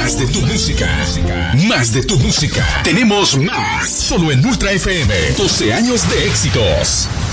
Más de tu música. Más de tu música. Tenemos más. Solo en Ultra FM. 12 años de éxitos.